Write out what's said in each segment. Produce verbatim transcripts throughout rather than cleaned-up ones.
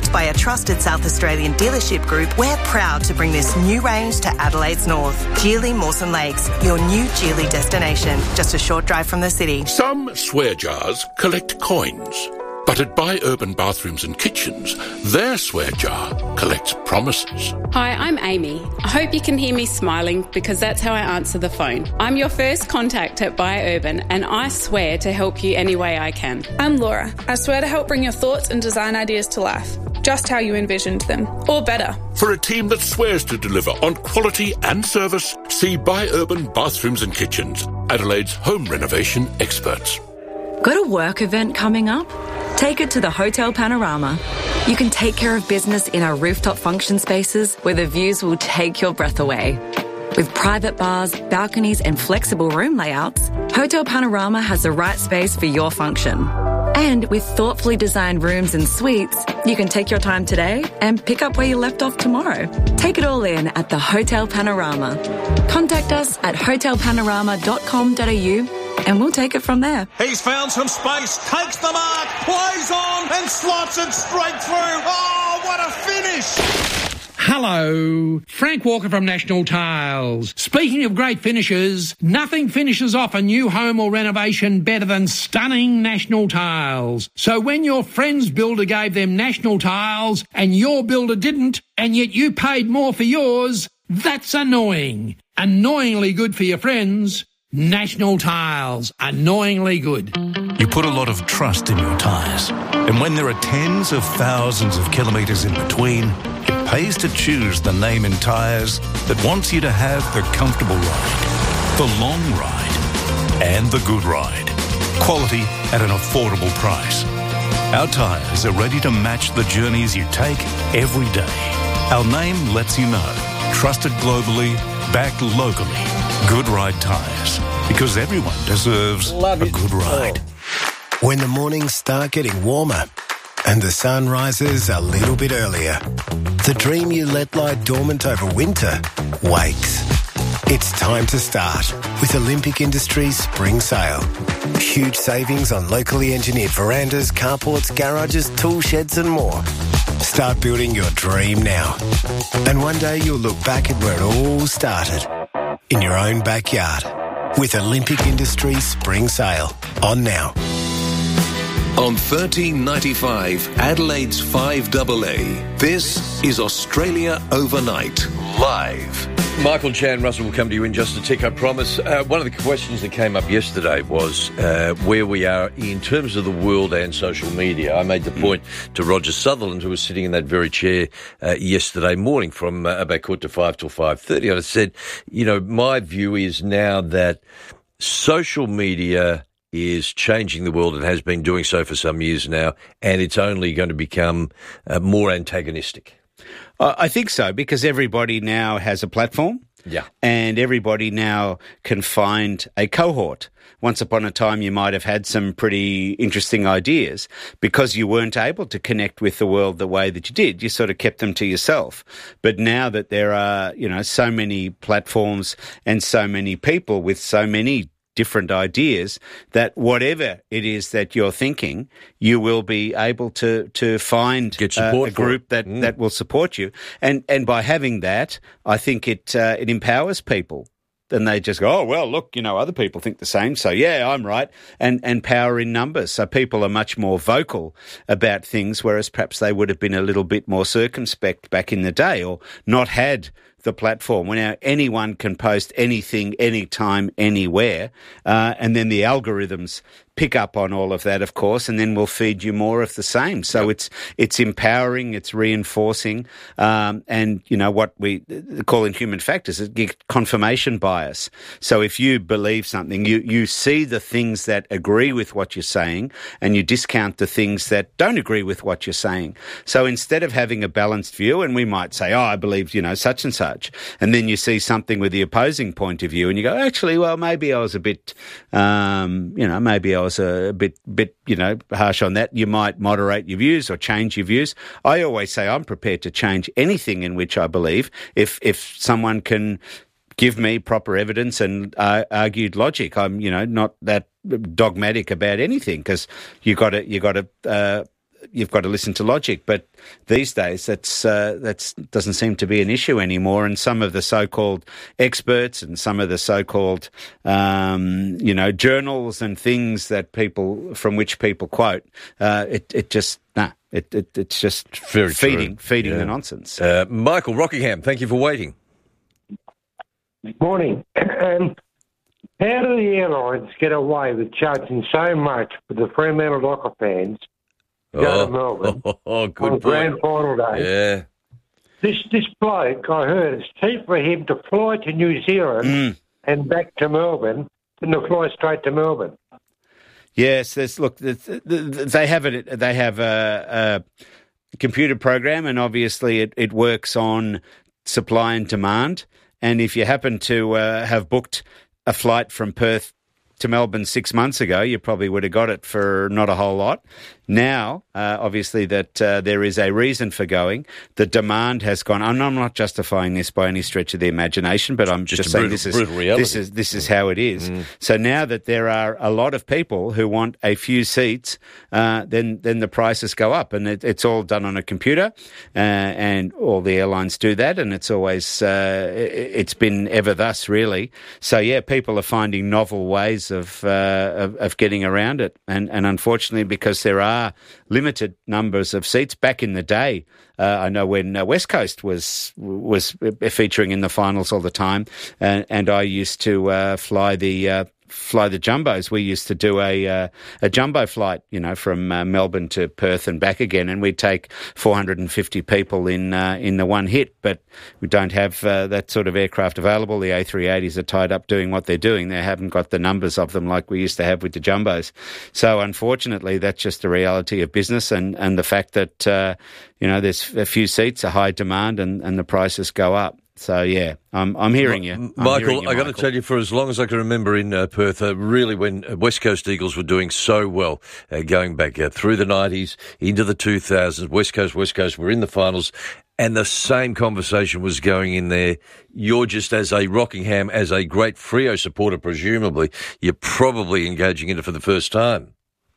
Owned by a trusted South Australian dealership group, we're proud to bring this new range to Adelaide's north. Geely Mawson Lakes, your new Geely destination, just a short drive from the city. Some swear jars collect coins, but at Buy Urban Bathrooms and Kitchens, their swear jar collects promises. Hi, I'm Amy. I hope you can hear me smiling because that's how I answer the phone. I'm your first contact at Buy Urban and I swear to help you any way I can. I'm Laura. I swear to help bring your thoughts and design ideas to life, just how you envisioned them, or better. For a team that swears to deliver on quality and service, see Buy Urban Bathrooms and Kitchens, Adelaide's home renovation experts. Got a work event coming up? Take it to the Hotel Panorama. You can take care of business in our rooftop function spaces where the views will take your breath away. With private bars, balconies and flexible room layouts, Hotel Panorama has the right space for your function. And with thoughtfully designed rooms and suites, you can take your time today and pick up where you left off tomorrow. Take it all in at the Hotel Panorama. Contact us at hotel panorama dot com dot a u and we'll take it from there. He's found some space, takes the mark, plays on and slots it straight through. Oh, what a finish! Hello, Frank Walker from National Tiles. Speaking of great finishes, nothing finishes off a new home or renovation better than stunning National Tiles. So when your friend's builder gave them National Tiles and your builder didn't, and yet you paid more for yours, that's annoying. Annoyingly good for your friends. National Tiles, annoyingly good. You put a lot of trust in your tyres, and when there are tens of thousands of kilometres in between, it pays to choose the name in tyres that wants you to have the comfortable ride, the long ride, and the good ride. Quality at an affordable price. Our tyres are ready to match the journeys you take every day. Our name lets you know. Trusted globally, backed locally. Good Ride Tyres, because everyone deserves Love a it. good ride. When the mornings start getting warmer and the sun rises a little bit earlier, the dream you let lie dormant over winter wakes. It's time to start with Olympic Industries Spring Sale. Huge savings on locally engineered verandas, carports, garages, tool sheds and more. Start building your dream now. And one day you'll look back at where it all started. In your own backyard with Olympic Industries Spring Sale on now. On thirteen ninety-five, Adelaide's five A A, this is Australia Overnight, live. Michael Chan Russell will come to you in just a tick, I promise. Uh, one of the questions that came up yesterday was uh, where we are in terms of the world and social media. I made the point to Roger Sutherland, who was sitting in that very chair uh, yesterday morning from uh, about quarter to five till five thirty. And I said, you know, my view is now that social media is changing the world and has been doing so for some years now, and it's only going to become uh, more antagonistic. Uh, I think so, because everybody now has a platform. Yeah. And everybody now can find a cohort. Once upon a time, you might have had some pretty interesting ideas. Because you weren't able to connect with the world the way that you did, you sort of kept them to yourself. But now that there are, you know, so many platforms and so many people with so many different ideas, that whatever it is that you're thinking, you will be able to to find Get support uh, a group for that, mm. that will support you. And and by having that, I think it uh, it empowers people. Then they just go, oh, well, look, you know, other people think the same, so yeah, I'm right. And and power in numbers. So people are much more vocal about things, whereas perhaps they would have been a little bit more circumspect back in the day, or not had the platform. Well, now anyone can post anything, anytime, anywhere, uh, and then the algorithms pick up on all of that, of course, and then we'll feed you more of the same. So yep. it's it's empowering, it's reinforcing, um, and you know what we call in human factors is confirmation bias. So if you believe something, you you see the things that agree with what you're saying, and you discount the things that don't agree with what you're saying. So instead of having a balanced view, and we might say, oh, I believe you know such and such, and then you see something with the opposing point of view, and you go, actually, well, maybe I was a bit, um, you know, maybe I was a bit, bit, you know, harsh on that. You might moderate your views or change your views. I always say I'm prepared to change anything in which I believe if if someone can give me proper evidence and uh, argued logic. I'm, you know, not that dogmatic about anything, because you got to you got to uh, you've got to listen to logic. But these days, that's uh, that's doesn't seem to be an issue anymore. And some of the so-called experts and some of the so-called um, you know journals and things that people from which people quote, uh, it it just nah, it, it it's just Very feeding true. feeding Yeah. the nonsense. Uh, Michael Rockingham, thank you for waiting. Morning. Um, how do the airlines get away with charging so much for the Fremantle Docker fans to go to Melbourne oh, oh, good on point. grand final day? Yeah. This this bloke, I heard, it's cheap for him to fly to New Zealand Mm. and back to Melbourne than to fly straight to Melbourne. Yes, there's, look, the, the, the, they have it. They have a, a computer program, and obviously it, it works on supply and demand. And if you happen to uh, have booked a flight from Perth to Melbourne six months ago, you probably would have got it for not a whole lot. Now, uh, obviously, that uh, there is a reason for going. The demand has gone. And I'm not justifying this by any stretch of the imagination, but I'm Just just, a saying brutal- this is brutal reality. this is this is how it is. So now that there are a lot of people who want a few seats, uh, then then the prices go up, and it, it's all done on a computer, uh, and all the airlines do that, and it's always uh, it, it's been ever thus, really. So yeah, people are finding novel ways of uh, of, of getting around it, and and unfortunately, because there are limited numbers of seats. Back in the day, uh, I know when uh, West Coast was was featuring in the finals all the time, and, and I used to uh, fly the uh, fly the jumbos. We used to do a uh, a jumbo flight, you know, from uh, Melbourne to Perth and back again, and we'd take four hundred fifty people in uh, in the one hit. But we don't have uh, that sort of aircraft available. The A three eighties are tied up doing what they're doing. They haven't got the numbers of them like we used to have with the jumbos. So unfortunately, that's just the reality of business, and, and the fact that uh, you know there's a few seats, a high demand, and, and the prices go up. So, yeah, I'm, I'm hearing you. I'm Michael, hearing you, I got to Michael. tell you, for as long as I can remember in uh, Perth, uh, really when uh, West Coast Eagles were doing so well, uh, going back uh, through the nineties, into the two thousands, West Coast, West Coast were in the finals, and the same conversation was going in there. You're just, as a Rockingham, as a great Freo supporter, presumably, you're probably engaging in it for the first time.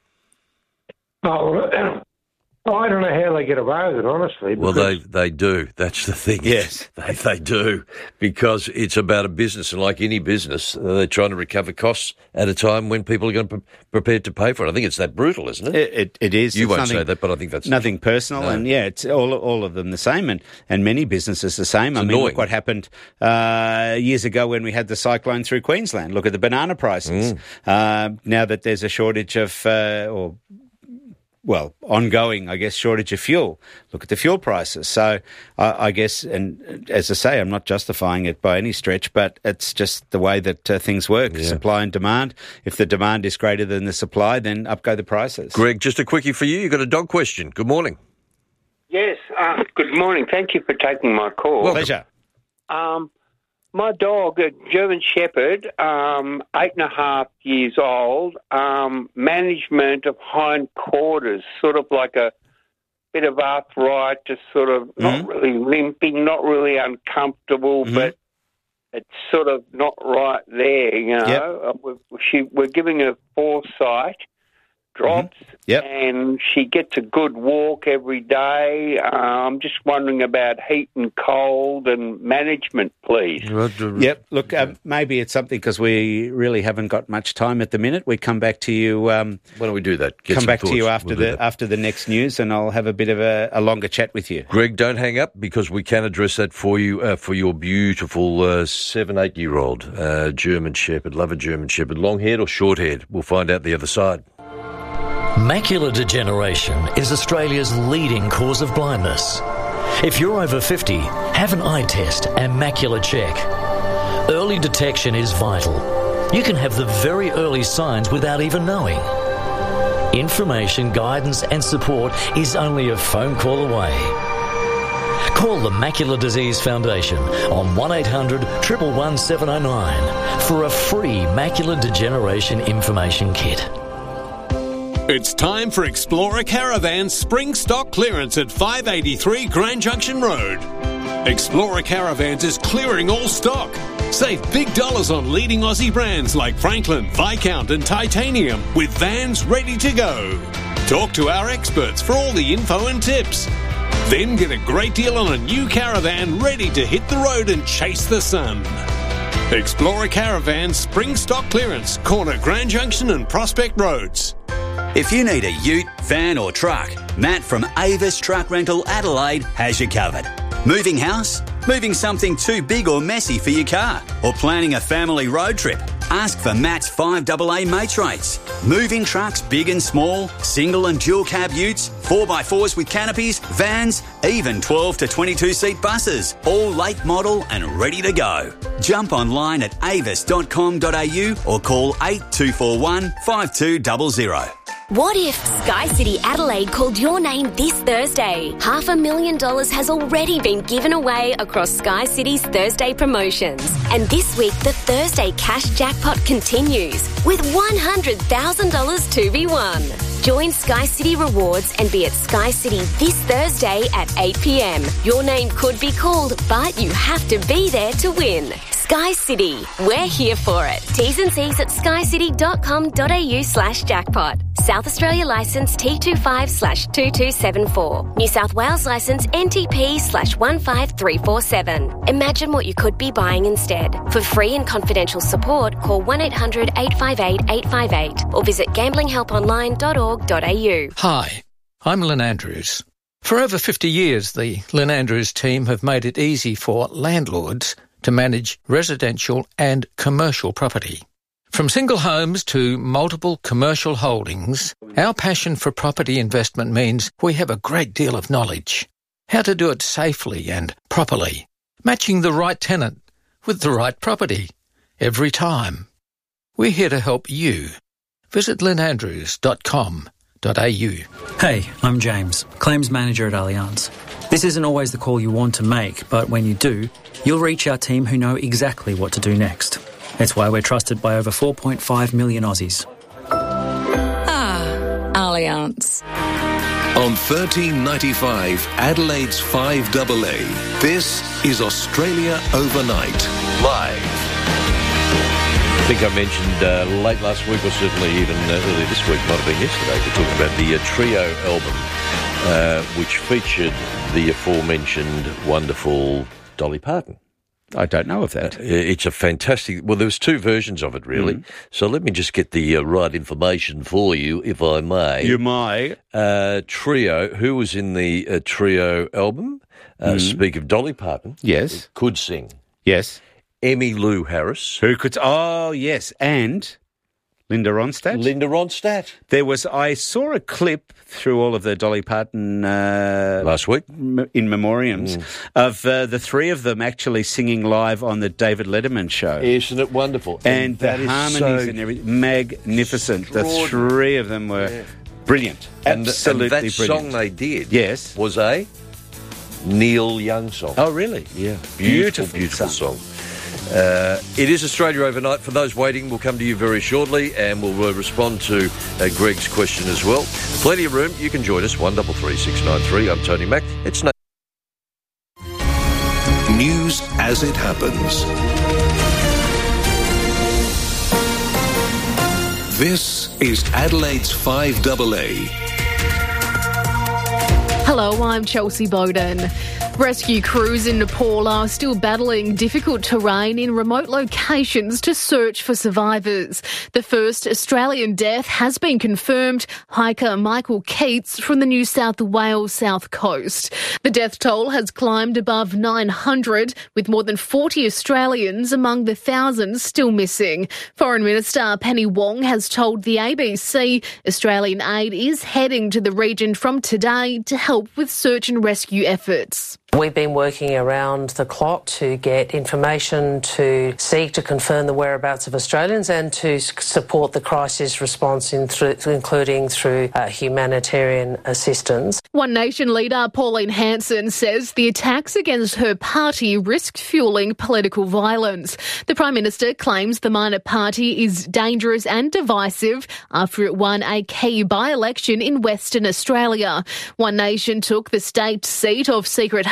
Oh, I don't know how they get away with it, honestly. Well, because- they they do. That's the thing. Yes. They, they do, because it's about a business, and like any business, uh, they're trying to recover costs at a time when people are going to be prepared to pay for it. I think it's that brutal, isn't it? It, it, it is. You It's won't nothing- say that, but I think that's nothing personal, No. and yeah, it's all all of them the same, and, and many businesses the same. It's I mean, annoying. look what happened uh, years ago when we had the cyclone through Queensland. Look at the banana prices. Mm. Uh, now that there's a shortage of uh, or well, ongoing, I guess, shortage of fuel. Look at the fuel prices. So I, I guess, and as I say, I'm not justifying it by any stretch, but it's just the way that uh, things work, Yeah. supply and demand. If the demand is greater than the supply, then up go the prices. Greg, just a quickie for you. You've got a dog question. Good morning. Yes, uh, good morning. Thank you for taking my call. Welcome. Pleasure. Um, my dog, a German Shepherd, um, eight and a half years old, um, management of hind quarters, sort of like a bit of arthritis, sort of not really limping, not really uncomfortable, Mhm. but it's sort of not right there, you know. Yep. Uh, we're, she, we're giving her foresight, drops, Yep. and she gets a good walk every day. Uh, I'm just wondering about heat and cold and management, please. Yep. Look, um, maybe it's something because we really haven't got much time at the minute. We come back to you. Um, Why don't we do that? Get come some back to you thoughts. after We'll do the that. after the next news, and I'll have a bit of a, a longer chat with you. Greg, don't hang up, because we can address that for you, uh, for your beautiful uh, seven, eight-year-old uh, German Shepherd. Love a German Shepherd. Long-haired or short-haired? We'll find out the other side. Macular degeneration is Australia's leading cause of blindness. If you're over fifty, have an eye test and macular check. Early detection is vital. You can have the very early signs without even knowing. Information, guidance and support is only a phone call away. Call the Macular Disease Foundation on one eight hundred, one one one, seven oh nine for a free macular degeneration information kit. It's time for Explorer Caravan's spring stock clearance at five eighty-three Grand Junction Road. Explorer Caravans is clearing all stock. Save big dollars on leading Aussie brands like Franklin, Viscount and Titanium with vans ready to go. Talk to our experts for all the info and tips. Then get a great deal on a new caravan ready to hit the road and chase the sun. Explorer Caravan Spring Stock Clearance, corner Grand Junction and Prospect Roads. If you need a ute, van or truck, Matt from Avis Truck Rental Adelaide has you covered. Moving house? Moving something too big or messy for your car? Or planning a family road trip? Ask for Matt's five double A mates rates. Moving trucks big and small, single and dual cab utes, four by fours with canopies, vans, even twelve to twenty-two seat buses, all late model and ready to go. Jump online at avis dot com dot a u or call eight two four one, five two zero zero. What if Sky City Adelaide called your name this Thursday? Half a million dollars has already been given away across Sky City's Thursday promotions. And this week, the Thursday cash jackpot continues with one hundred thousand dollars to be won. Join Sky City Rewards and be at Sky City this Thursday at eight p m. Your name could be called, but you have to be there to win. Sky City, we're here for it. T's and C's at skycity dot com dot a u slash jackpot. South Australia licence T twenty-five slash two two seven four. New South Wales licence N T P slash one five three four seven. Imagine what you could be buying instead. For free and confidential support, call one eight hundred eight five eight eight five eight or visit gambling help online dot org dot a u. Hi, I'm Lynn Andrews. For over fifty years, the Lynn Andrews team have made it easy for landlords to manage residential and commercial property. From single homes to multiple commercial holdings, our passion for property investment means we have a great deal of knowledge. How to do it safely and properly, matching the right tenant with the right property every time. We're here to help you. Visit lynn andrews dot com dot a u. Hey, I'm James, Claims Manager at Allianz. This isn't always the call you want to make, but when you do, you'll reach our team who know exactly what to do next. That's why we're trusted by over four point five million Aussies. Ah, Allianz. On thirteen ninety-five, Adelaide's five double A, this is Australia Overnight, live. I think I mentioned uh, late last week, or certainly even uh, earlier this week, might have been yesterday, we're talking about the uh, Trio album, uh, which featured the aforementioned wonderful Dolly Parton. I don't know of that. Uh, it's a fantastic... Well, there was two versions of it, really. Mm. So let me just get the uh, right information for you, if I may. You may. Uh, Trio, who was in the uh, Trio album? Uh, mm. Speak of Dolly Parton. Yes. Could sing. Yes. Emmylou Harris. Who could... Oh, yes. And Linda Ronstadt. Linda Ronstadt. There was... I saw a clip through all of the Dolly Parton... Uh, Last week? M- in memoriams mm. of uh, the three of them actually singing live on the David Letterman show. Isn't it wonderful? And, and the harmonies so and everything. Magnificent. The three of them were yeah. brilliant. Absolutely and, and that brilliant. song they did yes. was a Neil Young song. Oh, really? Yeah. Beautiful, beautiful, beautiful song. Uh, it is Australia Overnight. For those waiting, we'll come to you very shortly and we'll uh, respond to uh, Greg's question as well. Plenty of room. You can join us, one three three six nine three. I'm Tony Mack. It's no- News as it happens. This is Adelaide's five double A. Hello, I'm Chelsea Bowden. Rescue crews in Nepal are still battling difficult terrain in remote locations to search for survivors. The first Australian death has been confirmed, hiker Michael Keats from the New South Wales south coast. The death toll has climbed above nine hundred, with more than forty Australians among the thousands still missing. Foreign Minister Penny Wong has told the A B C Australian aid is heading to the region from today to help with search and rescue efforts. We've been working around the clock to get information, to seek to confirm the whereabouts of Australians and to support the crisis response, in through, including through uh, humanitarian assistance. One Nation leader Pauline Hanson says the attacks against her party risk fuelling political violence. The Prime Minister claims the minor party is dangerous and divisive after it won a key by-election in Western Australia. One Nation took the state seat of Secret Harbour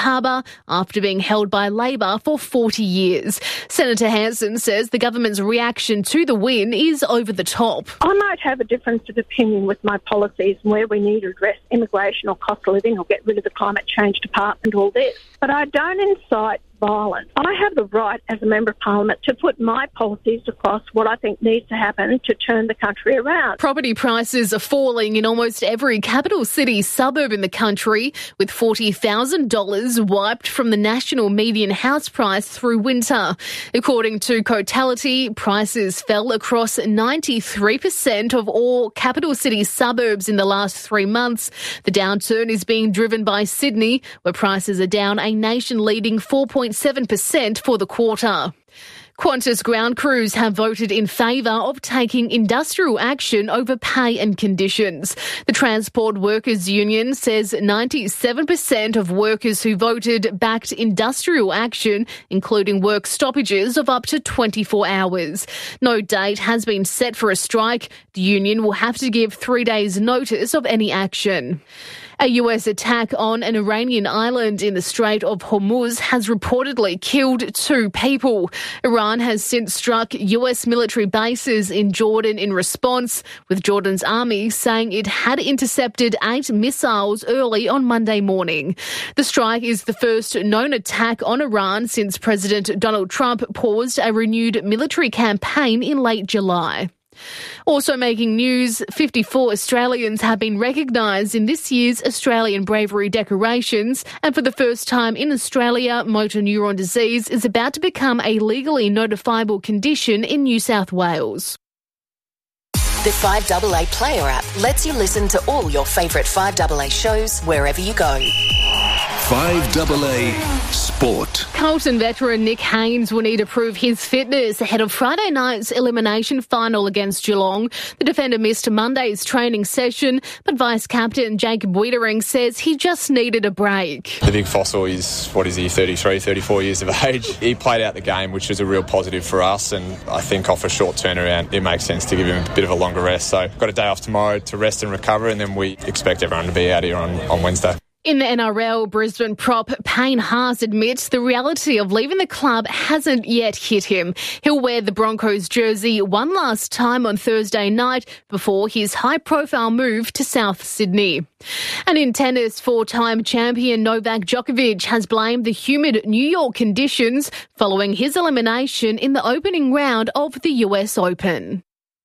Harbour after being held by Labor for forty years. Senator Hanson says the government's reaction to the win is over the top. I might have a difference of opinion with my policies and where we need to address immigration or cost of living or get rid of the climate change department, all this. But I don't incite violence. I have the right as a Member of Parliament to put my policies across what I think needs to happen to turn the country around. Property prices are falling in almost every capital city suburb in the country, with forty thousand dollars wiped from the national median house price through winter. According to Cotality, prices fell across ninety-three percent of all capital city suburbs in the last three months. The downturn is being driven by Sydney, where prices are down a nation-leading four point seven percent for the quarter. Qantas ground crews have voted in favour of taking industrial action over pay and conditions. The Transport Workers Union says ninety-seven percent of workers who voted backed industrial action, including work stoppages of up to twenty-four hours. No date has been set for a strike. The union will have to give three days' notice of any action. A U S attack on an Iranian island in the Strait of Hormuz has reportedly killed two people. Iran has since struck U S military bases in Jordan in response, with Jordan's army saying it had intercepted eight missiles early on Monday morning. The strike is the first known attack on Iran since President Donald Trump paused a renewed military campaign in late July. Also making news, fifty-four Australians have been recognised in this year's Australian Bravery decorations, and for the first time in Australia, motor neuron disease is about to become a legally notifiable condition in New South Wales. The five A A Player app lets you listen to all your favourite five A A shows wherever you go. five A A Sport. Carlton veteran Nick Haynes will need to prove his fitness ahead of Friday night's elimination final against Geelong. The defender missed Monday's training session, but Vice-Captain Jacob Wiedering says he just needed a break. The big fossil is, what is he, thirty-three, thirty-four years of age. He played out the game, which was a real positive for us, and I think off a short turnaround, it makes sense to give him a bit of a longer rest. So got a day off tomorrow to rest and recover, and then we expect everyone to be out here on, on Wednesday. In the N R L, Brisbane prop Payne Haas admits the reality of leaving the club hasn't yet hit him. He'll wear the Broncos jersey one last time on Thursday night before his high-profile move to South Sydney. And in tennis, four-time champion Novak Djokovic has blamed the humid New York conditions following his elimination in the opening round of the U S Open.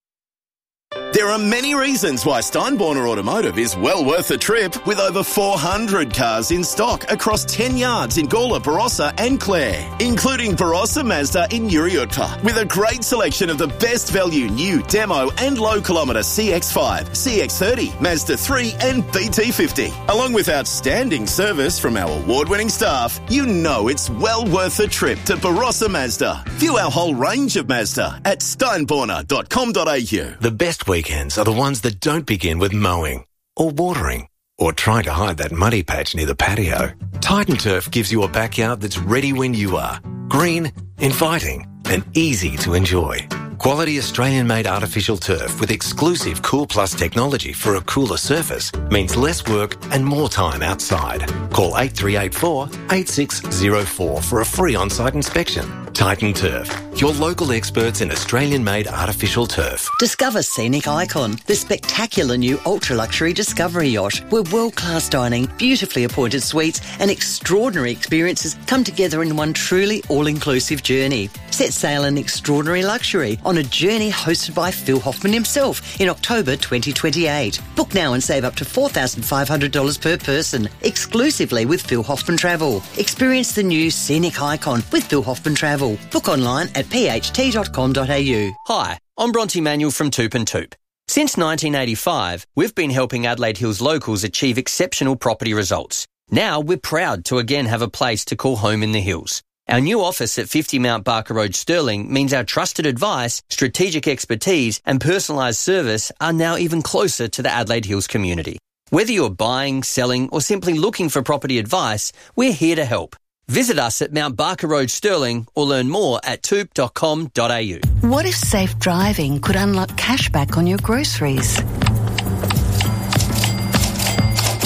There are many reasons why Steinborner Automotive is well worth a trip, with over four hundred cars in stock across ten yards in Gawler, Barossa and Clare, including Barossa Mazda in Uriutpa, with a great selection of the best value new, demo and low kilometre C X five, C X thirty, Mazda three and B T fifty. Along with outstanding service from our award-winning staff, you know it's well worth a trip to Barossa Mazda. View our whole range of Mazda at steinborner dot com dot a u. The best weekends are the ones that don't begin with mowing or watering or trying to hide that muddy patch near the patio. Titan Turf gives you a backyard that's ready when you are. Green, inviting and easy to enjoy. Quality Australian-made artificial turf with exclusive Cool Plus technology for a cooler surface means less work and more time outside. Call eight three eight four, eight six zero four for a free on-site inspection. Titan Turf, your local experts in Australian-made artificial turf. Discover Scenic Icon, the spectacular new ultra-luxury Discovery yacht, where world-class dining, beautifully appointed suites and extraordinary experiences come together in one truly all-inclusive journey. Set sail in extraordinary luxury on a journey hosted by Phil Hoffman himself in October twenty twenty-eight. Book now and save up to four thousand five hundred dollars per person, exclusively with Phil Hoffman Travel. Experience the new Scenic Icon with Phil Hoffman Travel. Book online at p h t dot com dot a u. Hi, I'm Bronte Manuel from Toop and Toop. Since nineteen eighty-five, we've been helping Adelaide Hills locals achieve exceptional property results. Now we're proud to again have a place to call home in the hills. Our new office at fifty Mount Barker Road, Stirling, means our trusted advice, strategic expertise and personalised service are now even closer to the Adelaide Hills community. Whether you're buying, selling or simply looking for property advice, we're here to help. Visit us at Mount Barker Road, Stirling, or learn more at toop dot com dot a u. What if safe driving could unlock cashback on your groceries?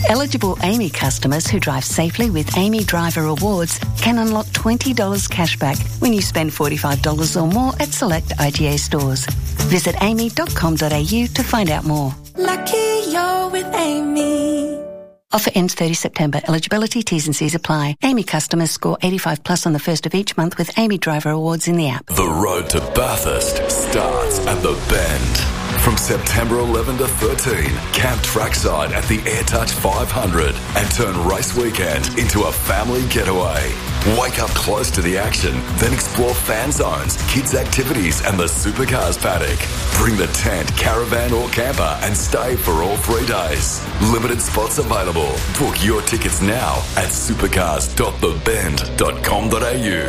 Eligible Amy customers who drive safely with Amy Driver Awards can unlock twenty dollars cashback when you spend forty-five dollars or more at select I G A stores. Visit amy dot com dot a u to find out more. Lucky you're with Amy. Offer ends thirtieth September. Eligibility, T's and C's apply. Amy customers score eighty-five plus on the first of each month with Amy Driver Awards in the app. The road to Bathurst starts at the Bend. From September eleventh to thirteenth, camp trackside at the AirTouch five hundred and turn race weekend into a family getaway. Wake up close to the action, then explore fan zones, kids' activities and the supercars paddock. Bring the tent, caravan or camper and stay for all three days. Limited spots available. Book your tickets now at supercars dot the bend dot com dot a u.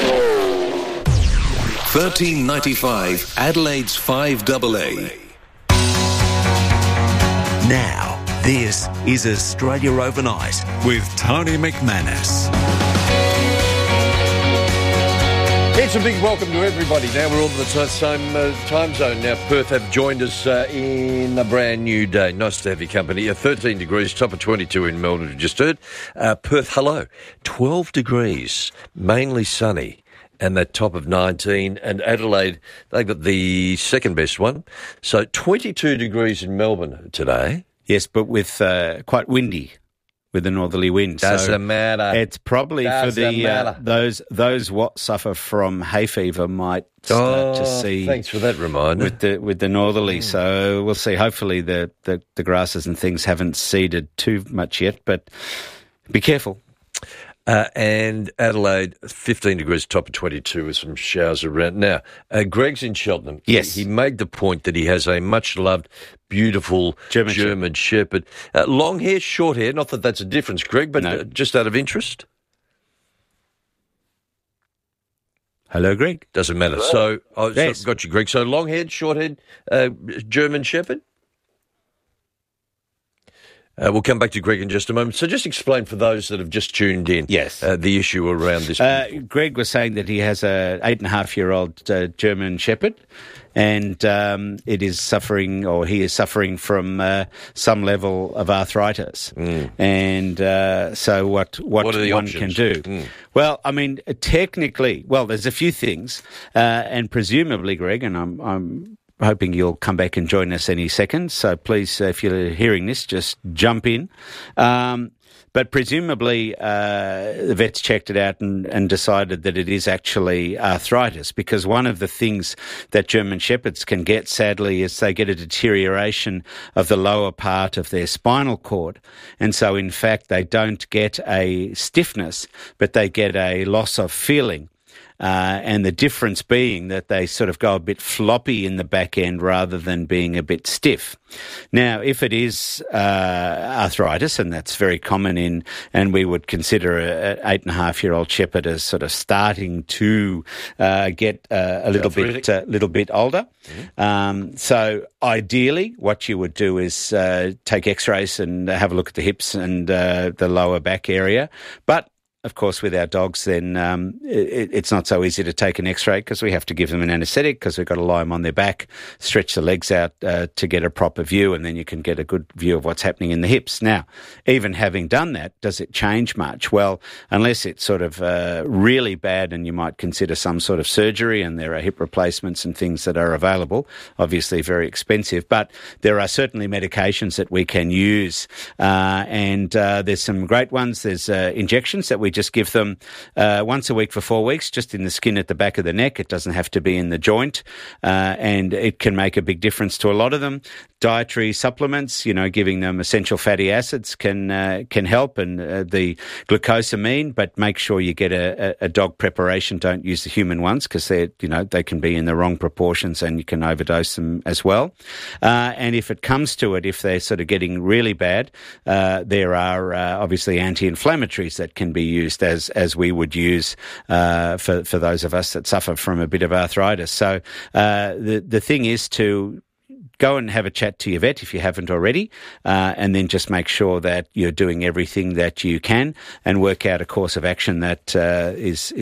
thirteen ninety-five Adelaide's five double A. Now, this is Australia Overnight with Tony McManus. It's a big welcome to everybody. Now we're all in the same uh, time zone. Now Perth have joined us uh, in a brand new day. Nice to have your company. Uh, thirteen degrees, top of twenty-two in Melbourne, we just heard. Uh, Perth, hello. twelve degrees, mainly sunny. And that top of nineteen. And Adelaide, they've got the second best one. So twenty-two degrees in Melbourne today. Yes, but with uh, quite windy, with a northerly wind. Doesn't so matter. It's probably Doesn't for the uh, matter. those those what suffer from hay fever might start Oh, to see. thanks for that reminder. With the with the northerly, mm. so we'll see. Hopefully the, the the grasses and things haven't seeded too much yet, but be careful. Uh, and Adelaide, fifteen degrees, top of twenty-two with some showers around. Now, uh, Greg's in Cheltenham. Yes. He, he made the point that he has a much-loved, beautiful German, German Shepherd. Uh, long hair, short hair, not that that's a difference, Greg, but No. uh, just out of interest. Hello, Greg. Doesn't matter. Hello. So, oh, Yes. so, got you, Greg. So, long-haired, short-haired uh, German Shepherd? Uh, we'll come back to Greg in just a moment. So just explain for those that have just tuned in yes. uh, the issue around this. Uh, Greg was saying that he has a eight and a half year old uh, German Shepherd, and um, it is suffering, or he is suffering from uh, some level of arthritis. Mm. And uh, so, what what, What are the one options? can do? Mm. Well, I mean, technically, well, there's a few things, uh, and presumably, Greg, and I'm. I'm hoping you'll come back and join us any second. So please, uh, if you're hearing this, just jump in. Um, but presumably uh, the vets checked it out and, and decided that it is actually arthritis, because one of the things that German Shepherds can get, sadly, is they get a deterioration of the lower part of their spinal cord. And so, in fact, they don't get a stiffness, but they get a loss of feeling. Uh, and the difference being that they sort of go a bit floppy in the back end rather than being a bit stiff. Now, if it is uh, arthritis, and that's very common in, and we would consider an eight and a half year old shepherd as sort of starting to uh, get uh, a little bit, uh, little bit older. Mm-hmm. Um, so ideally, what you would do is uh, take X-rays and have a look at the hips and uh, the lower back area, but of course, with our dogs, then um, it, it's not so easy to take an X-ray because we have to give them an anaesthetic because we've got to lie them on their back, stretch the legs out uh, to get a proper view, and then you can get a good view of what's happening in the hips. Now, even having done that, does it change much? Well, unless it's sort of uh, really bad and you might consider some sort of surgery, and there are hip replacements and things that are available, obviously very expensive, but there are certainly medications that we can use, uh, and uh, there's some great ones. There's uh, injections that we just give them uh, once a week for four weeks, just in the skin at the back of the neck. It doesn't have to be in the joint, uh, and it can make a big difference to a lot of them. Dietary supplements, you know, giving them essential fatty acids can uh, can help, and uh, the glucosamine, but make sure you get a, a dog preparation. Don't use the human ones because they, you know, they can be in the wrong proportions and you can overdose them as well. Uh, and if it comes to it, if they're sort of getting really bad, uh, there are uh, obviously anti-inflammatories that can be used as as we would use uh, for for those of us that suffer from a bit of arthritis. So uh, the the thing is to go and have a chat to your vet if you haven't already, uh, and then just make sure that you're doing everything that you can and work out a course of action that uh, is is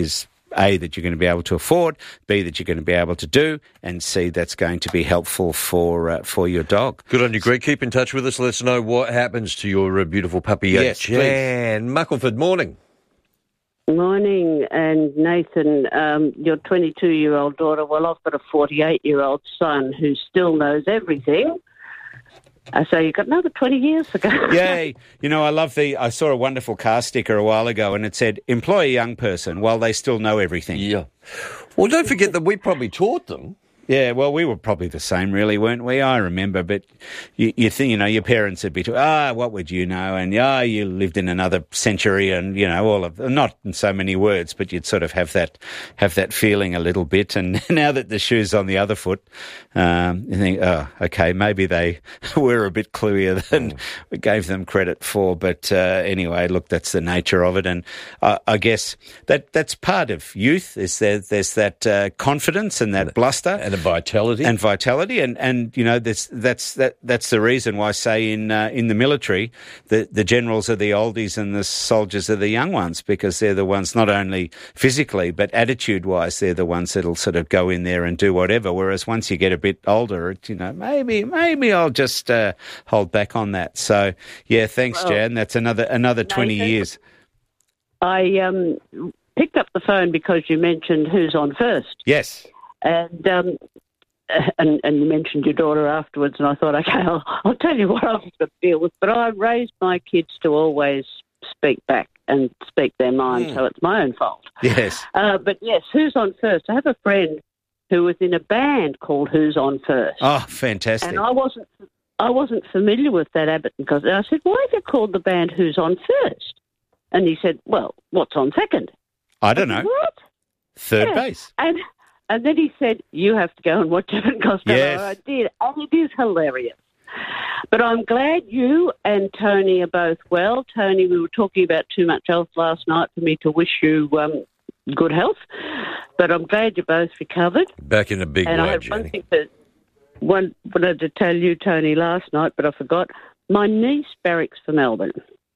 A, that you're going to be able to afford, B, that you're going to be able to do, and C, that's going to be helpful for uh, for your dog. Good on you, Greg. Keep in touch with us. Let us know what happens to your uh, beautiful puppy. Yes, Jan Muckleford, morning. Morning, and Nathan, um, your twenty-two-year-old daughter, well, I've got a forty-eight-year-old son who still knows everything. Uh, so you've got another twenty years to go. Yay. You know, I love the, I saw a wonderful car sticker a while ago and it said, employ a young person while they still know everything. Yeah. Well, don't forget that we probably taught them. Yeah, well, we were probably the same, really, weren't we? I remember, but you, you think, you know, your parents would be, to, ah, what would you know? And, ah, you lived in another century and, you know, all of, not in so many words, but you'd sort of have that, have that feeling a little bit. And now that the shoe's on the other foot, um, you think, oh, okay, maybe they were a bit cluier than we gave them credit for. But, uh, anyway, look, that's the nature of it. And uh, I guess that, that's part of youth, is there, there's that, uh, confidence and that bluster. And vitality and vitality, and and you know that's that's that that's the reason why, say in uh, in the military, the the generals are the oldies and the soldiers are the young ones, because they're the ones not only physically but attitude wise, they're the ones that'll sort of go in there and do whatever. Whereas once you get a bit older, it, you know, maybe maybe I'll just uh, hold back on that. So yeah, thanks, well, Jan. That's another another Nathan, twenty years. I um, picked up the phone because you mentioned who's on first. Yes. And, um, and and you mentioned your daughter afterwards, and I thought, okay, I'll, I'll tell you what I've got to deal with. But I raised my kids to always speak back and speak their mind, mm. so it's my own fault. Yes. Uh, but yes, who's on first? I have a friend who was in a band called Who's On First. Oh, fantastic! And I wasn't I wasn't familiar with that Abbott and Costello. I said, why is it called the band Who's On First? And he said, well, what's on second? I don't know. What? Third yeah. base. And And then he said, you have to go and watch Abbott and Costello. Yes. I did, and it is hilarious. But I'm glad you and Tony are both well. Tony, we were talking about too much health last night for me to wish you um, good health. But I'm glad you're both recovered. Back in a big and way, I had Jenny. one thing that one, wanted to tell you, Tony, last night, but I forgot. My niece barracks for Melbourne.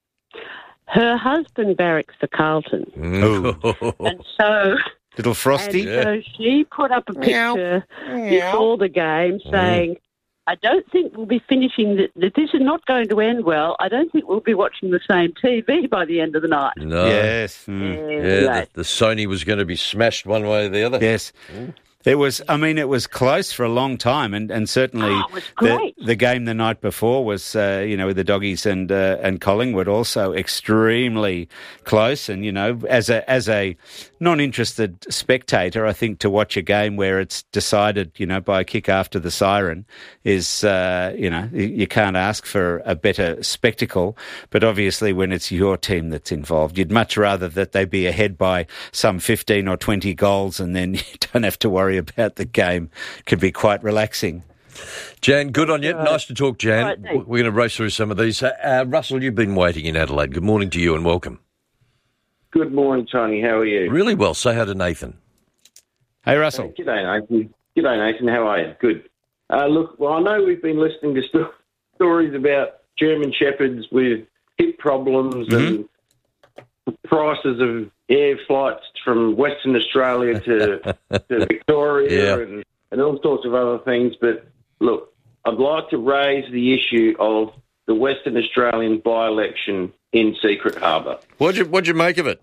Her husband barracks for Carlton. Mm. And so... Little Frosty. And so she put up a picture before the game saying, I don't think we'll be finishing, the, that this is not going to end well. I don't think we'll be watching the same T V by the end of the night. No. Yes. Mm. Yeah, Yeah, right. the, the Sony was going to be smashed one way or the other. Yes. Mm. It was, I mean, it was close for a long time, and, and certainly Oh, it was the, great. the game the night before was, uh, you know, with the Doggies and uh, and Collingwood also extremely close. And, you know, as a as a non-interested spectator, I think to watch a game where it's decided, you know, by a kick after the siren is, uh, you know, you, you can't ask for a better spectacle. But obviously when it's your team that's involved, you'd much rather that they be ahead by some fifteen or twenty goals and then you don't have to worry about the game. Could be quite relaxing. Jan, good on you. Right. Nice to talk, Jan. Right, thanks. We're going to race through some of these. Uh, uh, Russell, you've been waiting in Adelaide. Good morning to you and welcome. Good morning, Tony. How are you? Really well. Say hi to Nathan. Hey, Russell. G'day, Nathan. G'day, Nathan. How are you? Good. Uh, look, well, I know we've been listening to st- stories about German Shepherds with hip problems Mm-hmm. and prices of air flights from Western Australia to, to Victoria Yeah. and, and all sorts of other things. But look, I'd like to raise the issue of the Western Australian by-election in Secret Harbour. What'd you, what'd you make of it?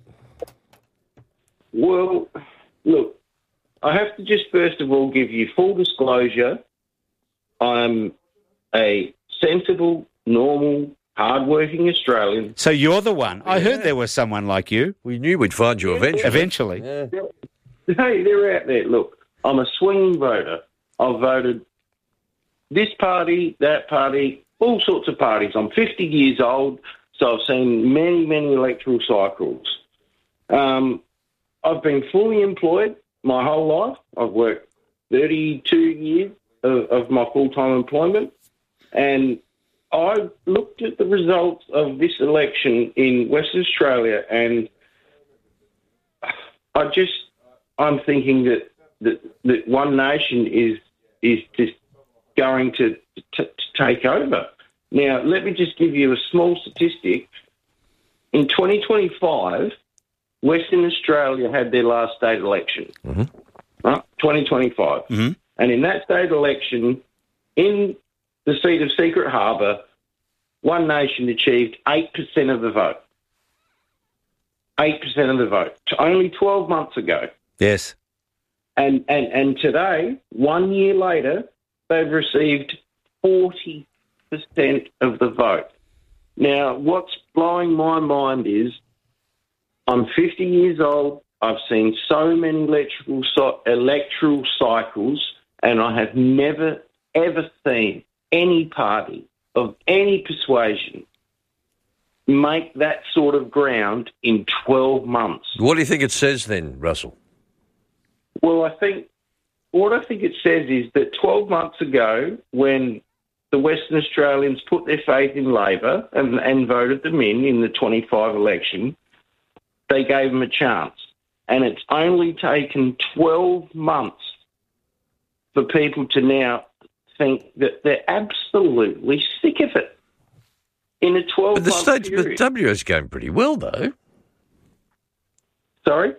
Well, look, I have to just first of all give you full disclosure. I'm a sensible, normal, hard-working Australian. So you're the one. I heard there was someone like you. We knew we'd find you eventually. Eventually. Yeah. Hey, they're out there. Look, I'm a swinging voter. I've voted this party, that party, all sorts of parties. I'm fifty years old, so I've seen many, many electoral cycles. Um, I've been fully employed my whole life. I've worked thirty-two years of, of my full-time employment, and I looked at the results of this election in Western Australia, and I just, I'm thinking that, that, that One Nation is is just going to, to, to take over. Now, let me just give you a small statistic. In twenty twenty-five, Western Australia had their last state election, mm-hmm. right? twenty twenty-five. Mm-hmm. And in that state election, in the seat of Secret Harbour, One Nation achieved eight percent of the vote. eight percent of the vote. Only twelve months ago. Yes. And, and, and today, one year later, they've received forty percent of the vote. Now, what's blowing my mind is I'm fifty years old. I've seen so many electrical so- electoral cycles, and I have never, ever seen any party of any persuasion make that sort of ground in twelve months. What do you think it says then, Russell? Well, I think what I think it says is that twelve months ago, when the Western Australians put their faith in Labor and, and voted them in in the twenty-five election, they gave them a chance. And it's only taken twelve months for people to now think that they're absolutely sick of it. In a twelve-month But the states, period. but W A's going pretty well, though. Sorry?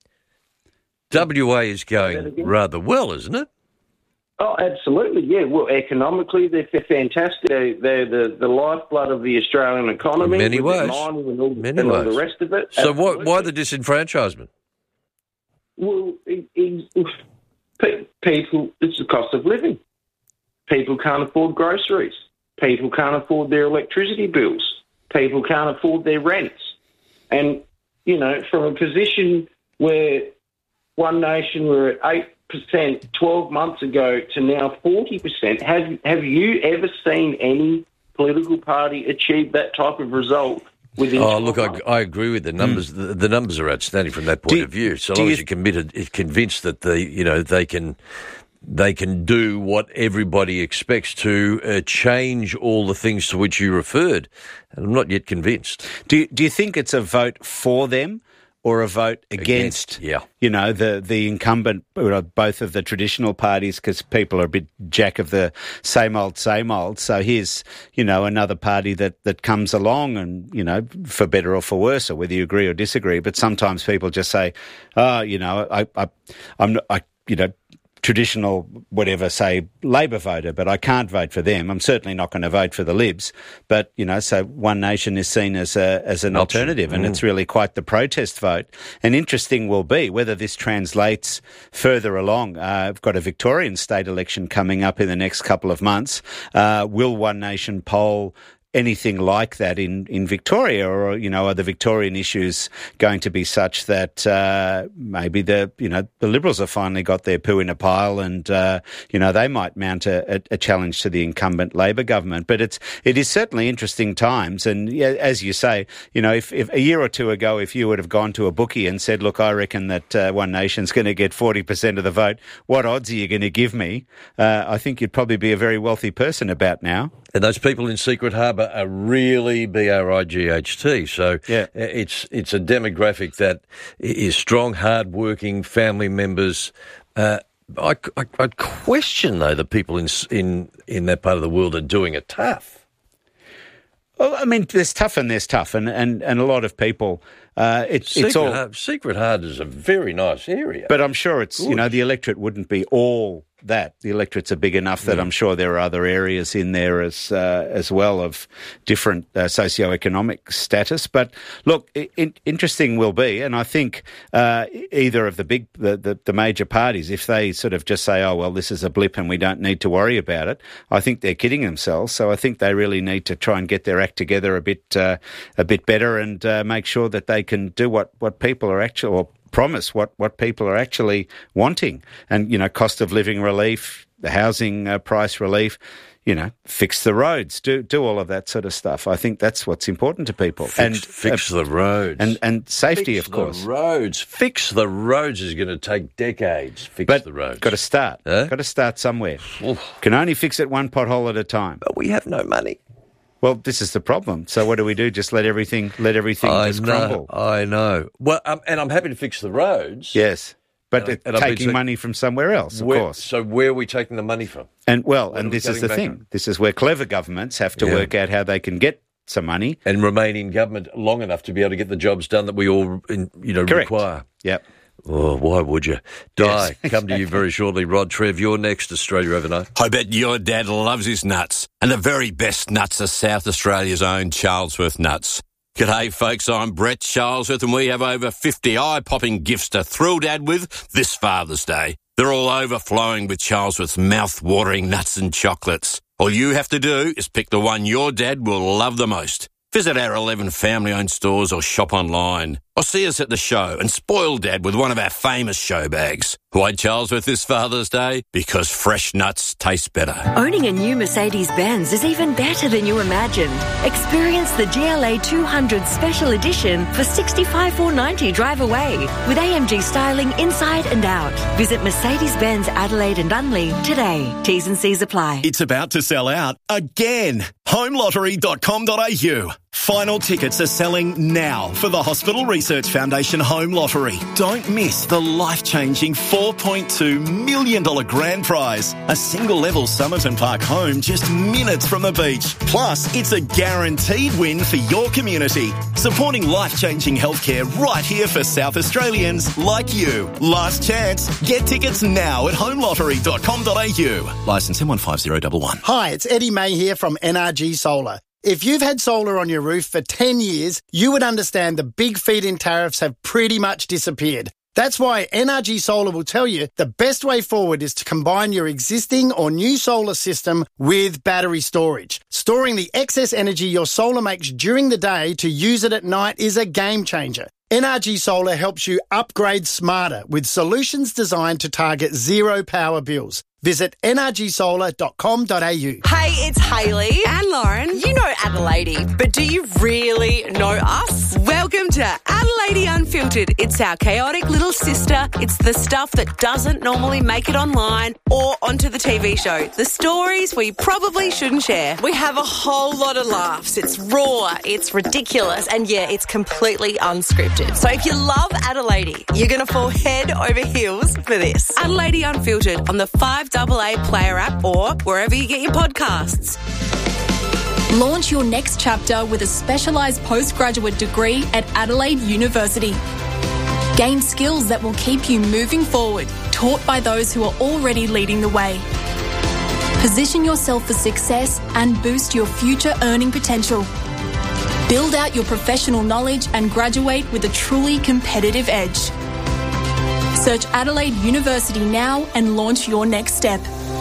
W A is going rather well, isn't it? Oh, absolutely, yeah. Well, economically, they're f- fantastic. They, they're the, the lifeblood of the Australian economy. In many with their ways. mining and all, Many and all ways. the rest of it. So why, Absolutely. why the disenfranchisement? Well, it, it, pe- people, it's the cost of living. People can't afford groceries. People can't afford their electricity bills. People can't afford their rents. And, you know, from a position where One Nation were at eight percent twelve months ago to now forty percent, have, have you ever seen any political party achieve that type of result within Oh, twelve look, months? I, I agree with the numbers. The, the numbers are outstanding from that point Do- of view. So do long you- as you're committed, convinced that the you know they can they can do what everybody expects to uh, change all the things to which you referred. And I'm not yet convinced. Do you, do you think it's a vote for them or a vote against, Against, yeah. you know, the, the incumbent, uh, both of the traditional parties, because people are a bit jack of the same old, same old. So here's, you know, another party that, that comes along and, you know, for better or for worse, or whether you agree or disagree. But sometimes people just say, oh, you know, I, I, I'm not, I, you know, traditional, whatever, say, Labor voter, but I can't vote for them. I'm certainly not going to vote for the Libs. But, you know, so One Nation is seen as a, as an Option. alternative, and Mm. it's really quite the protest vote. And interesting will be whether this translates further along. Uh, I've got a Victorian state election coming up in the next couple of months. Uh, will One Nation poll anything like that in, in Victoria, or, you know, are the Victorian issues going to be such that uh, maybe the, you know, the Liberals have finally got their poo in a pile and, uh, you know, they might mount a, a challenge to the incumbent Labor government. But it's, it is certainly interesting times. And yeah, as you say, you know, if, if a year or two ago, if you would have gone to a bookie and said, look, I reckon that uh, One Nation's going to get forty percent of the vote, what odds are you going to give me? Uh, I think you'd probably be a very wealthy person about now. And those people in Secret Harbour are really B R I G H T. So yeah. it's it's a demographic that is strong, hard-working family members. Uh, I, I, I question, though, that people in, in, in that part of the world are doing it tough. Well, I mean, there's tough and there's tough, and, and, and a lot of people, uh, it, Secret, it's all... Har- Secret Harbour is a very nice area. But I'm sure it's, you Good. know, the electorate wouldn't be all that. The electorates are big enough that Mm. I'm sure there are other areas in there as uh, as well of different uh, socioeconomic status. But look, I- interesting will be, and I think uh, either of the big, the, the, the major parties, if they sort of just say, oh, well, this is a blip and we don't need to worry about it, I think they're kidding themselves. So I think they really need to try and get their act together a bit uh, a bit better and uh, make sure that they can do what, what people are actually, or promise what, what people are actually wanting. And, you know, cost of living relief, the housing uh, price relief, you know, fix the roads, do do all of that sort of stuff. I think that's what's important to people. Fix, and fix uh, the roads. And, and safety, Fix of course. the roads. Fix the roads is going to take decades. Fix But the roads. got to start. Huh? Got to start somewhere. Can only fix it one pothole at a time. But we have no money. Well, this is the problem. So what do we do? Just let everything let everything I just know, crumble. I know. Well, um, and I'm happy to fix the roads. Yes, but And- uh, and I've been taking saying- money from somewhere else, of Where- course. So where are we taking the money from? And well, What are and we this is cutting the back thing. on? This is where clever governments have to Yeah. work out how they can get some money. And remain in government long enough to be able to get the jobs done that we all, you know, Correct. require. Yep. Oh, why would you? Di, Yes. come to you very shortly. Rod Trev, you're next, Australia Overnight. I bet your dad loves his nuts. And the very best nuts are South Australia's own Charlesworth nuts. G'day, folks. I'm Brett Charlesworth, and we have over fifty eye-popping gifts to thrill Dad with this Father's Day. They're all overflowing with Charlesworth's mouth-watering nuts and chocolates. All you have to do is pick the one your dad will love the most. Visit our eleven family-owned stores or shop online. Or see us at the show and spoil Dad with one of our famous show bags. Why Charlesworth this Father's Day? Because fresh nuts taste better. Owning a new Mercedes-Benz is even better than you imagined. Experience the G L A two hundred Special Edition for sixty-five thousand four hundred ninety dollars drive away with A M G styling inside and out. Visit Mercedes-Benz Adelaide and Unley today. T's and C's apply. It's about to sell out again. home lottery dot com dot a u. Final tickets are selling now for the Hospital Research Foundation Home Lottery. Don't miss the life-changing four point two million dollars grand prize. A single-level Somerton Park home just minutes from the beach. Plus, it's a guaranteed win for your community. Supporting life-changing healthcare right here for South Australians like you. Last chance. Get tickets now at home lottery dot com dot a u. Licence M one five zero one one. Hi, it's Eddie May here from N R G Solar. If you've had solar on your roof for ten years, you would understand the big feed-in tariffs have pretty much disappeared. That's why N R G Solar will tell you the best way forward is to combine your existing or new solar system with battery storage. Storing the excess energy your solar makes during the day to use it at night is a game changer. N R G Solar helps you upgrade smarter with solutions designed to target zero power bills. Visit n r g solar dot com dot a u. Hey, it's Hayley and Lauren. You know Adelaide, but do you really know us? Welcome to Adelaide Unfiltered. It's our chaotic little sister. It's the stuff that doesn't normally make it online or onto the T V show. The stories we probably shouldn't share. We have a whole lot of laughs. It's raw, it's ridiculous, and yeah, it's completely unscripted. So if you love Adelaide, you're going to fall head over heels for this. Adelaide Unfiltered on the five double A Player app or wherever you get your podcasts. Launch your next chapter with a specialised postgraduate degree at Adelaide University. Gain skills that will keep you moving forward, taught by those who are already leading the way. Position yourself for success and boost your future earning potential. Build out your professional knowledge and graduate with a truly competitive edge. Search Adelaide University now and launch your next step.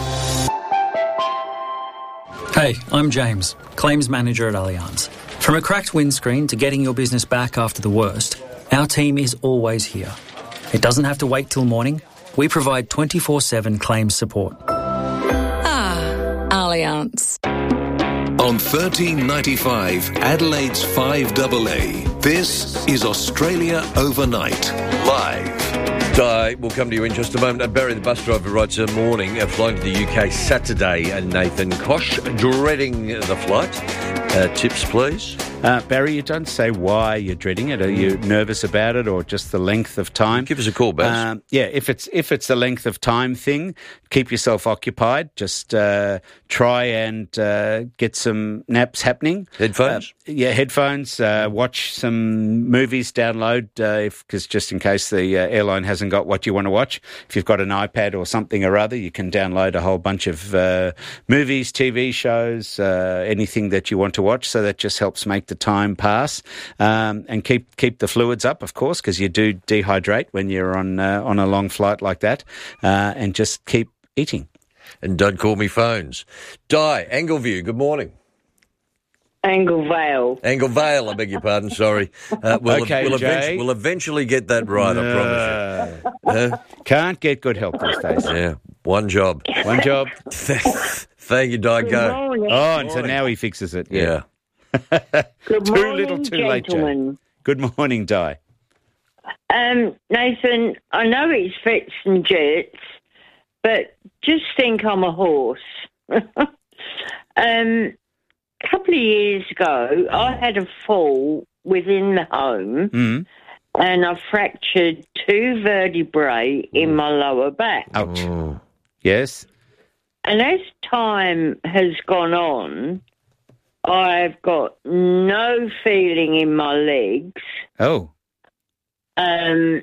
Hey, I'm James, Claims Manager at Allianz. From a cracked windscreen to getting your business back after the worst, our team is always here. It doesn't have to wait till morning. We provide twenty-four seven claims support. Ah, Allianz. On thirteen ninety-five, Adelaide's five double A, this is Australia Overnight, live. Di, we'll come to you in just a moment. Uh, Barry, the bus driver, writes a morning, uh, flying to the U K Saturday, and Nathan Kosh, dreading the flight. Uh, tips, please. Uh, Barry, you don't say why you're dreading it. Are you nervous about it or just the length of time? Give us a call, Baz. Um, yeah, if it's if it's a length of time thing, keep yourself occupied. Just uh, try and uh, get some naps happening. Headphones? Uh, yeah, headphones. Uh, watch some movies, download, because uh, just in case the uh, airline hasn't got what you want to watch. If you've got an iPad or something or other, you can download a whole bunch of uh, movies, T V shows, uh, anything that you want to watch. So that just helps make the time pass, um, and keep keep the fluids up, of course, because you do dehydrate when you're on uh, on a long flight like that, uh, and just keep eating. And don't call me phones. Di, Angleview, good morning. Anglevale. Anglevale, I beg your pardon, sorry. Uh, we'll, okay, we'll, Jay. eventually, we'll eventually get that right, I promise you. Uh, Can't get good help these days. Yeah, one job. One job. Thank you, Di. Go. Morning. Oh, and so now he fixes it. Yeah. Good too morning, little, too late, Jay. gentlemen. Good morning, Di. Um, Nathan, I know it's fits and jets, but just think I'm a horse. um, a couple of years ago, I had a fall within the home, Mm. and I fractured two vertebrae in my lower back. Ouch. Yes. And as time has gone on, I've got no feeling in my legs. Oh. Um,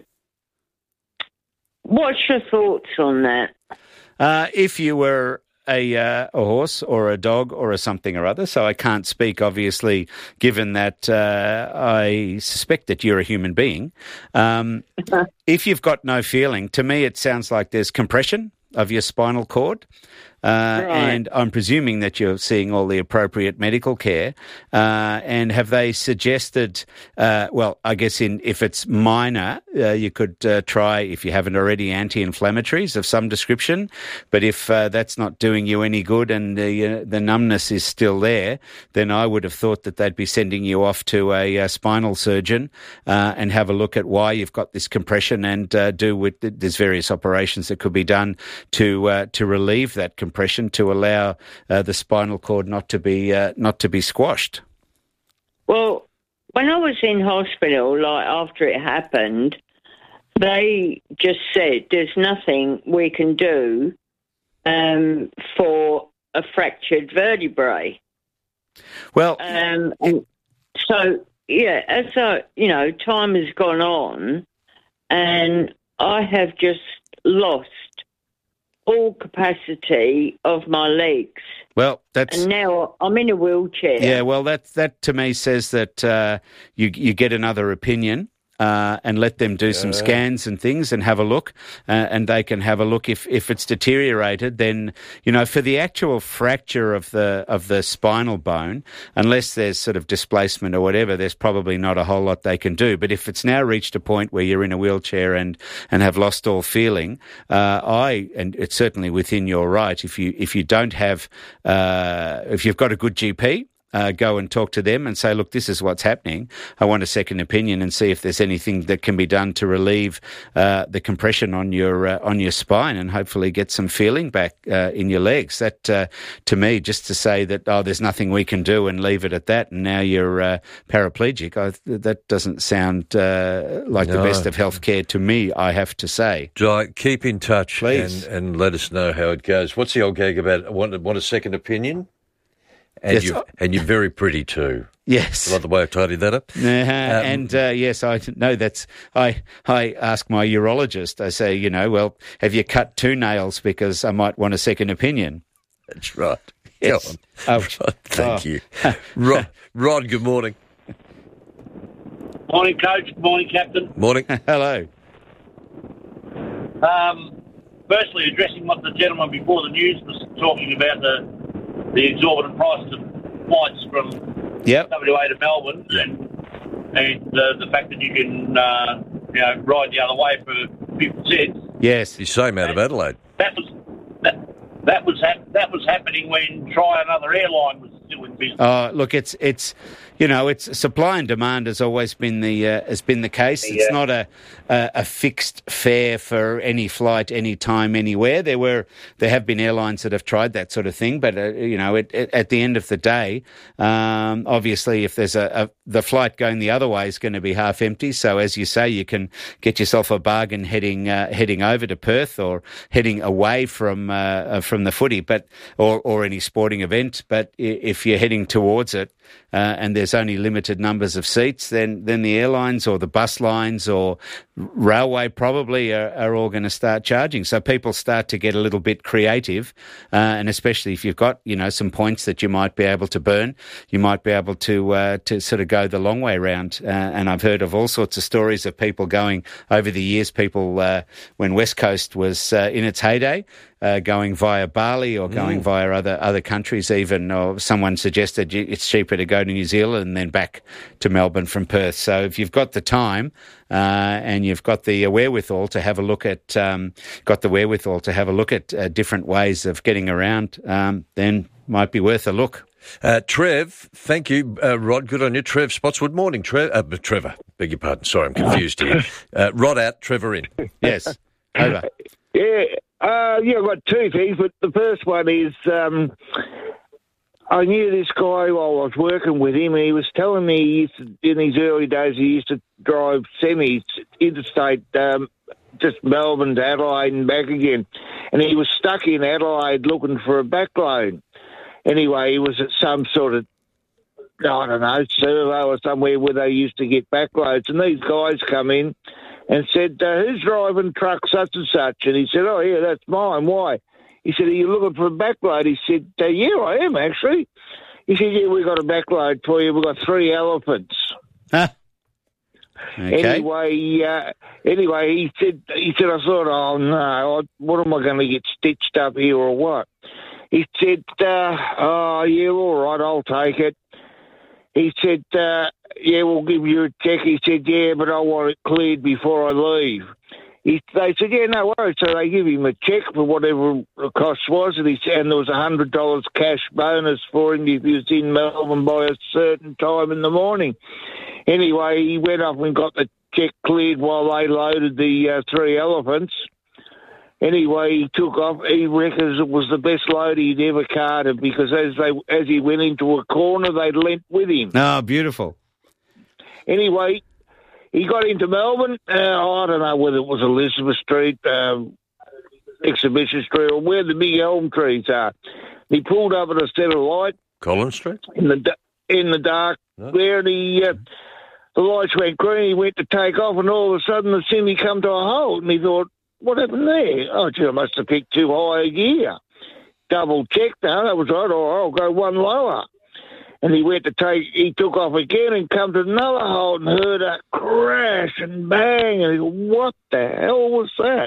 what's your thoughts on that? Uh, if you were a, uh, a horse or a dog or a something or other, so I can't speak, obviously, given that uh, I suspect that you're a human being. Um, if you've got no feeling, to me it sounds like there's compression of your spinal cord. Uh, Right. And I'm presuming that you're seeing all the appropriate medical care. Uh, and have they suggested, uh, well, I guess in if it's minor, uh, you could uh, try, if you haven't already, anti-inflammatories of some description. But if uh, that's not doing you any good and the, uh, the numbness is still there, then I would have thought that they'd be sending you off to a, uh spinal surgeon uh, and have a look at why you've got this compression and uh, do with, there's various operations that could be done to uh, to relieve that compression. Compression to allow uh, the spinal cord not to be uh, not to be squashed. Well, when I was in hospital, like after it happened, they just said there's nothing we can do um, for a fractured vertebrae. Well, um, and so yeah, as I, you know, time has gone on, and I have just lost all capacity of my legs. Well, that's and now I'm in a wheelchair. Yeah, well, that that to me says that uh, you you get another opinion. Uh, and let them do some scans and things and have a look, uh, and they can have a look. If, if it's deteriorated, then, you know, for the actual fracture of the of the spinal bone, unless there's sort of displacement or whatever, there's probably not a whole lot they can do. But if it's now reached a point where you're in a wheelchair and, and have lost all feeling, uh, I and it's certainly within your right. If you if you don't have uh, if you've got a good G P. Uh, go and talk to them and say, look, this is what's happening. I want a second opinion and see if there's anything that can be done to relieve uh, the compression on your uh, on your spine and hopefully get some feeling back uh, in your legs. That, uh, to me, just to say that, oh, there's nothing we can do and leave it at that and now you're uh, paraplegic, I, that doesn't sound uh, like No. the best of health care to me, I have to say. Di, keep in touch Please. and, and let us know how it goes. What's the old gag about? Want, want a second opinion? And, Yes, you, I- and you're very pretty too. Yes. I love the way I've tidied that up. Uh-huh. and uh, yes, I know that's. I I ask my urologist. I say, you know, well, have you cut two nails because I might want a second opinion? That's right. Yes. Go on. Oh, Rod, thank oh. you, Rod. Rod, good morning. Morning, Coach. Good morning, Captain. Morning. Hello. Um, firstly, addressing what the gentleman before the news was talking about the the exorbitant price of flights from Yep. W A to Melbourne, and and uh, the fact that you can uh, you know ride the other way for fifty cents. Yes. The same out of Adelaide. That was that, that was hap- that was happening when Try Another Airline was still in business. Oh, look, it's it's you know, it's supply and demand has always been the uh, has been the case. It's Yeah. not a, a a fixed fare for any flight, any time, anywhere. There were there have been airlines that have tried that sort of thing, but uh, you know, it, it, at the end of the day, um, obviously, if there's a, a the flight going the other way is going to be half empty. So as you say, you can get yourself a bargain heading uh, heading over to Perth or heading away from uh, uh, from the footy, but or or any sporting event. But i- if you're heading towards it, uh, and there's only limited numbers of seats, then then the airlines or the bus lines or railway probably are, are all going to start charging. So people start to get a little bit creative, uh, and especially if you've got you know some points that you might be able to burn, you might be able to uh, to sort of go the long way round. Uh, and I've heard of all sorts of stories of people going over the years. People uh, when West Coast was uh, in its heyday. Uh, going via Bali or going Mm. via other other countries even, or someone suggested you- it's cheaper to go to New Zealand and then back to Melbourne from Perth. So if you've got the time uh, and you've got the wherewithal to have a look at, um, got the wherewithal to have a look at uh, different ways of getting around, um, then might be worth a look. Uh, Trev, thank you, uh, Rod. Good on you. Trev Spotswood, morning. Trev, uh, Trevor, beg your pardon. Sorry, I'm confused here. Uh, Rod out, Trevor in. Yes, over. Yeah, uh, yeah, I've got two things, but the first one is um, I knew this guy while I was working with him, and he was telling me he used to, in his early days he used to drive semis interstate, um, just Melbourne to Adelaide and back again, and he was stuck in Adelaide looking for a back loan. Anyway, he was at some sort of I don't know, Servo or somewhere where they used to get backloads. And these guys come in and said, uh, who's driving truck such and such? And he said, oh, yeah, that's mine. Why? He said, are you looking for a backload? He said, uh, yeah, I am, actually. He said, yeah, we've got a backload for you. We've got three elephants. Huh. Okay. Anyway, uh, anyway, he said, he said, I thought, oh, no, I, what am I going to get stitched up here or what? He said, uh, oh, yeah, all right, I'll take it. He said, uh, yeah, we'll give you a check. He said, yeah, but I want it cleared before I leave. He, they said, yeah, no worries. So they give him a check for whatever the cost was, and, he said, and there was a one hundred dollars cash bonus for him if he was in Melbourne by a certain time in the morning. Anyway, he went up and got the check cleared while they loaded the uh, three elephants. Anyway, he took off. He reckons it was the best load he'd ever carted because as they as he went into a corner, they leant with him. Oh, beautiful. Anyway, he got into Melbourne. Uh, I don't know whether it was Elizabeth Street, um, Exhibition Street, or where the big elm trees are. He pulled up at a set of light. Collins Street? In the in the dark no. there, and he, uh, the lights went green. He went to take off, and all of a sudden the semi come to a halt, and he thought, what happened there? Oh, gee, I must have picked too high a gear. Double checked, no, that was right. Oh, I'll go one lower. And he went to take, he took off again and come to another halt and heard a crash and bang. And he goes, what the hell was that?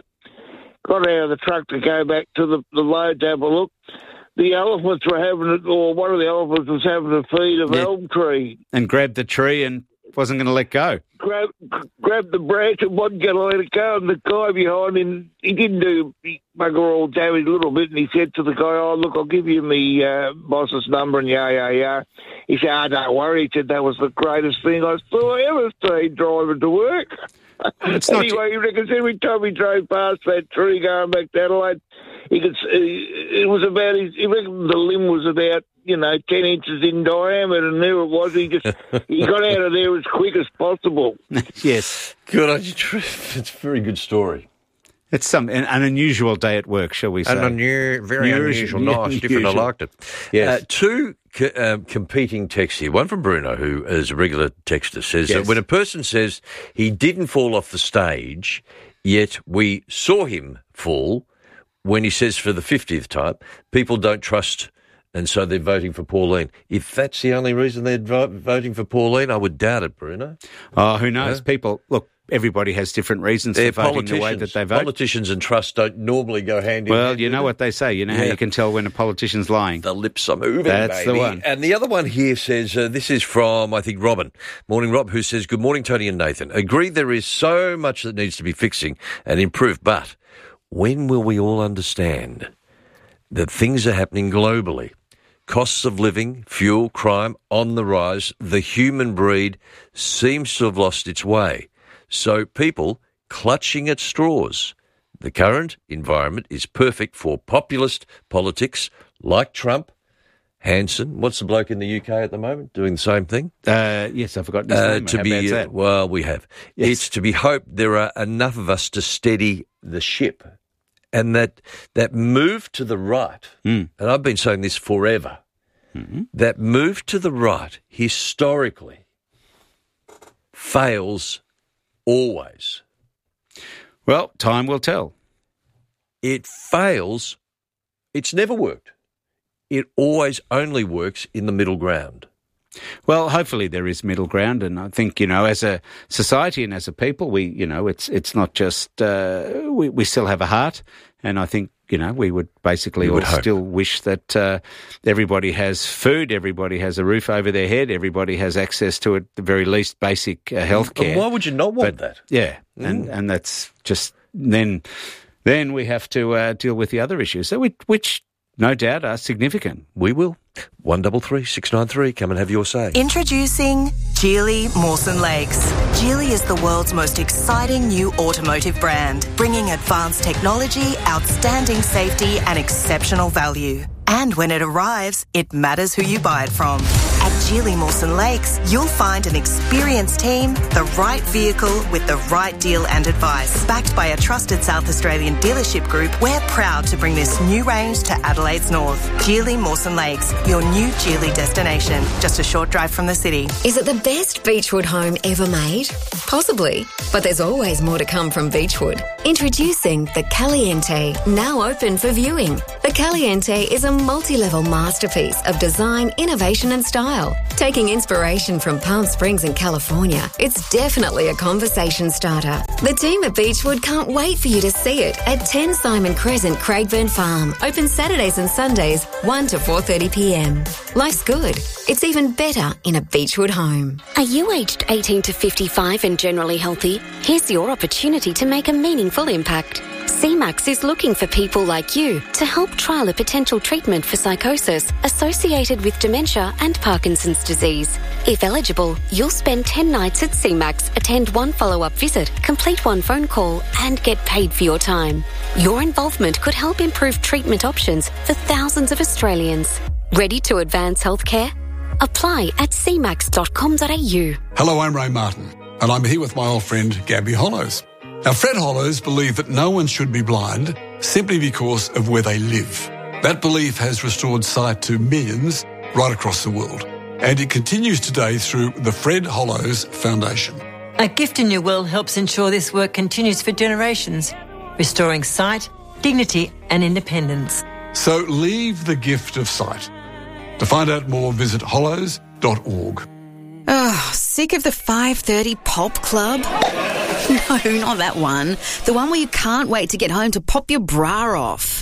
Got out of the truck to go back to the, the load to have a look. The elephants were having it, or one of the elephants was having a feed of yeah. elm tree. And grabbed the tree and wasn't going to let go. Grab, grabbed the branch and wasn't going to let it go. And the guy behind him, he didn't do he bugger all damage a little bit. And he said to the guy, oh, look, I'll give you me uh, boss's number and yeah, yeah, yeah. He said, oh, don't worry. He said, that was the greatest thing I saw ever seen driving to work. It's anyway, he reckons every time he drove past that tree going back to Adelaide, he could see, it was about his, he reckoned the limb was about, you know, ten inches in diameter, and there it was. He just he got out of there as quick as possible. Yes. Good on you, Triff. It's a very good story. It's some an, an unusual day at work, shall we say? An unu- very unusual, nice, unusual. different. I liked it. Yes. Uh, two co- uh, competing texts here. One from Bruno, who is a regular texter, says Yes. that when a person says he didn't fall off the stage, yet we saw him fall, when he says for the fiftieth time, people don't trust, and so they're voting for Pauline. If that's the only reason they're vo- voting for Pauline, I would doubt it, Bruno. Oh, who knows? Yeah. People, look, everybody has different reasons They're for voting the way that they vote. Politicians and trust don't normally go hand in Well, hand. you know what they say. You know how Yeah. you can tell when a politician's lying. The lips are moving, That's baby. the one. And the other one here says, uh, this is from, I think, Robin. Morning, Rob, who says, good morning, Tony and Nathan. Agree there is so much that needs to be fixing and improved, but when will we all understand that things are happening globally? Costs of living, fuel, crime on the rise. The human breed seems to have lost its way. So people clutching at straws. The current environment is perfect for populist politics like Trump, Hanson. What's the bloke in the U K at the moment doing the same thing? Uh, yes, I've forgotten his Uh, name. to How be bad's that? well, we have. Yes. It's to be hoped there are enough of us to steady the ship, and that that move to the right. Mm. And I've been saying this forever. Mm-hmm. That move to the right historically fails always. Well, time will tell. It fails. It's never worked. It always only works in the middle ground. Well, hopefully there is middle ground, and I think, you know, as a society and as a people, we, you know, it's it's not just uh, we we still have a heart, and I think, you know, we would basically We would all hope. still wish that uh, everybody has food, everybody has a roof over their head, everybody has access to, at the very least, basic uh, health care. And why would you not want But, that? Yeah, Mm. and and that's just then then we have to uh, deal with the other issues, so we, which no doubt are significant. We will. One double three six nine three. Come and have your say. Introducing Geely Mawson Lakes. Geely is the world's most exciting new automotive brand, bringing advanced technology, outstanding safety and exceptional value. And when it arrives, it matters who you buy it from. At Geely Mawson Lakes, you'll find an experienced team, the right vehicle with the right deal and advice. Backed by a trusted South Australian dealership group, we're proud to bring this new range to Adelaide's north. Geely Mawson Lakes, your new Geely destination. Just a short drive from the city. Is it the best Beechwood home ever made? Possibly, but there's always more to come from Beechwood. Introducing the Caliente, now open for viewing. The Caliente is a multi-level masterpiece of design, innovation and style. Taking inspiration from Palm Springs in California, it's definitely a conversation starter. The team at Beechwood can't wait for you to see it at ten Simon Crescent, Craigburn Farm. Open Saturdays and Sundays, one to four thirty p m. Life's good. It's even better in a Beechwood home. Are you aged eighteen to fifty-five and generally healthy? Here's your opportunity to make a meaningful impact. C MAX is looking for people like you to help trial a potential treatment for psychosis associated with dementia and Parkinson's disease. If eligible, you'll spend ten nights at C MAX, attend one follow-up visit, complete one phone call and get paid for your time. Your involvement could help improve treatment options for thousands of Australians. Ready to advance healthcare? Apply at c max dot com dot a u. Hello, I'm Ray Martin, and I'm here with my old friend Gabby Hollows. Now, Fred Hollows believed that no one should be blind simply because of where they live. That belief has restored sight to millions right across the world, and it continues today through the Fred Hollows Foundation. A Gift in Your Will helps ensure this work continues for generations, restoring sight, dignity and independence. So leave the gift of sight. To find out more, visit hollows dot org. Oh, sick of the five thirty pop club? No, not that one. The one where you can't wait to get home to pop your bra off.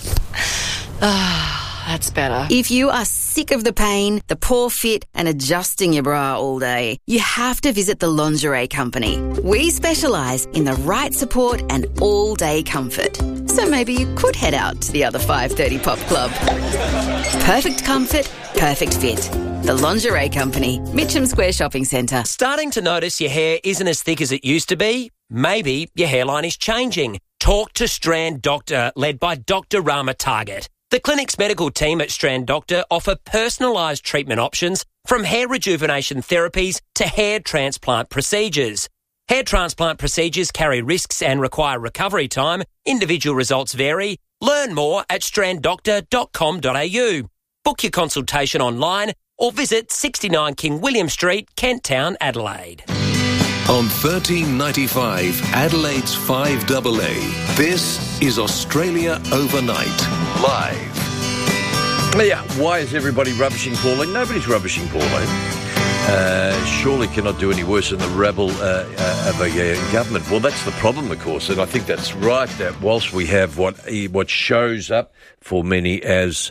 Ah, that's better. If you are sick of the pain, the poor fit and adjusting your bra all day, you have to visit the Lingerie Company. We specialise in the right support and all-day comfort. So maybe you could head out to the other five thirty pop club. Perfect comfort, perfect fit. The Lingerie Company, Mitcham Square Shopping Centre. Starting to notice your hair isn't as thick as it used to be? Maybe your hairline is changing. Talk to Strand Doctor, led by Doctor Rama Target. The clinic's medical team at Strand Doctor offer personalised treatment options from hair rejuvenation therapies to hair transplant procedures. Hair transplant procedures carry risks and require recovery time. Individual results vary. Learn more at strand doctor dot com dot a u. Book your consultation online or visit sixty-nine King William Street, Kent Town, Adelaide. On thirteen ninety-five, Adelaide's five A A, this is Australia Overnight, live. Yeah, why is everybody rubbishing Pauline? Nobody's rubbishing Pauline. Uh, surely cannot do any worse than the rabble uh, uh, of a uh, government. Well, that's the problem, of course, and I think that's right, that whilst we have what what shows up for many as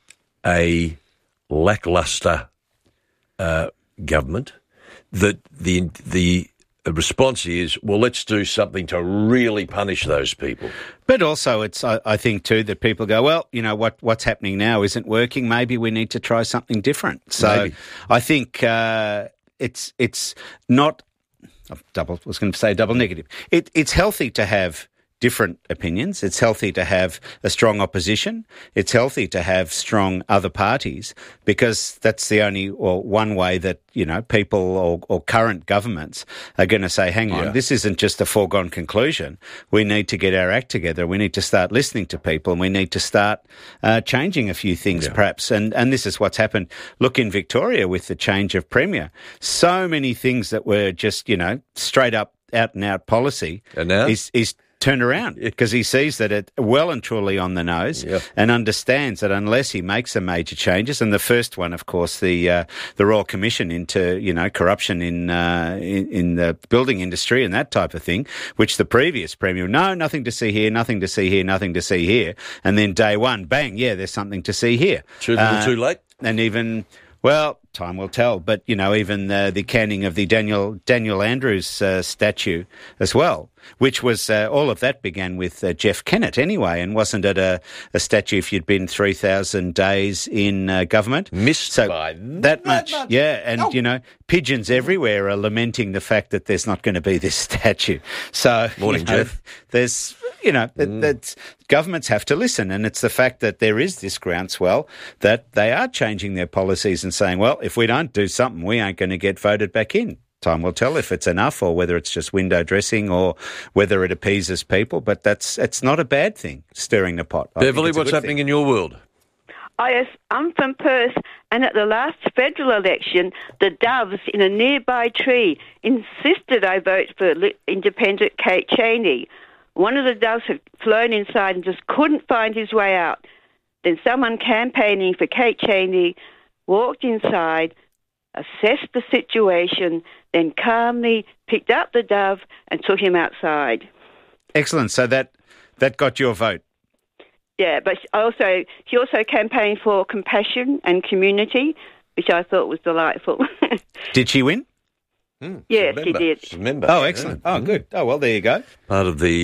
a lacklustre uh, government, that the the response is, well, let's do something to really punish those people. But also, it's I, I think too that people go, well, you know what what's happening now isn't working. Maybe we need to try something different. So Maybe. I think uh, it's it's not oh, double. I was going to say double negative. It, it's healthy to have different opinions. It's healthy to have a strong opposition. It's healthy to have strong other parties, because that's the only or one way that, you know, people or, or current governments are going to say, hang on, Yeah. this isn't just a foregone conclusion. We need to get our act together. We need to start listening to people, and we need to start uh, changing a few things Yeah. perhaps. And, and this is what's happened. Look in Victoria with the change of Premier. So many things that were just, you know, straight up, out and out policy And now? is, is turned around, because he sees that it well and truly on the nose, Yep. and understands that unless he makes some major changes, and the first one, of course, the uh, the Royal Commission into, you know, corruption in, uh, in in the building industry and that type of thing, which the previous Premier, no, nothing to see here, nothing to see here, nothing to see here, and then day one, bang, yeah, there's something to see here. Too little, Uh, too late. And even, well, time will tell, but, you know, even uh, the canning of the Daniel Daniel Andrews uh, statue as well, which was, uh, all of that began with uh, Jeff Kennett anyway, and wasn't it a, a statue if you'd been three thousand days in uh, government? Missed so by that much. much. Yeah, and, Oh. you know, pigeons everywhere are lamenting the fact that there's not going to be this statue. So, Morning, you know, Jeff. there's you know, that, mm. that's, governments have to listen, and it's the fact that there is this groundswell that they are changing their policies and saying, well, if we don't do something, we ain't going to get voted back in. Time will tell if it's enough or whether it's just window dressing or whether it appeases people, but that's it's not a bad thing, stirring the pot. I Beverly, what's happening thing. in your world? Oh, yes, I'm from Perth, and at the last federal election, the doves in a nearby tree insisted I vote for independent Kate Cheney. One of the doves had flown inside and just couldn't find his way out. Then someone campaigning for Kate Cheney walked inside, assessed the situation, then calmly picked up the dove and took him outside. Excellent. So that that got your vote. Yeah, but also she also campaigned for compassion and community, which I thought was delightful. Did she win? Mm, yes, she did. She's a member. Oh, excellent. Yeah. Oh, good. Oh, well, there you go. Part of the